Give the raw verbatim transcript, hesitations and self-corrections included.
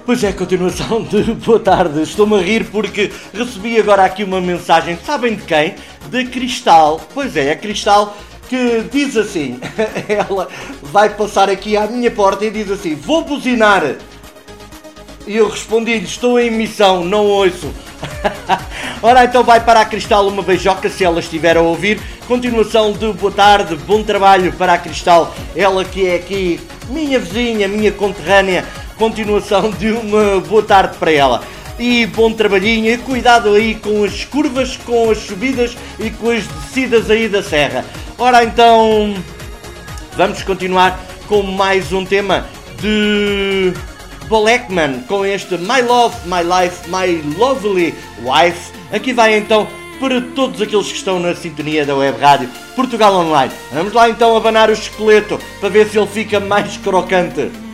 Pois é, continuação de boa tarde. Estou-me a rir porque recebi agora aqui uma mensagem, sabem de quem? De Cristal. Pois é, a Cristal que diz assim, ela vai passar aqui à minha porta e diz assim, vou buzinar. E eu respondi-lhe, estou em missão, não ouço. Ora, então vai para a Cristal uma beijoca se ela estiver a ouvir. Continuação de boa tarde, bom trabalho para a Cristal, ela que é aqui minha vizinha, minha conterrânea. Continuação de uma boa tarde para ela. E bom trabalhinho, e cuidado aí com as curvas, com as subidas e com as descidas aí da serra. Ora então, vamos continuar com mais um tema de Blackman, com este My Love, My Life, My Lovely Wife. Aqui vai então para todos aqueles que estão na sintonia da Web Rádio Portugal Online. Vamos lá então abanar o esqueleto para ver se ele fica mais crocante.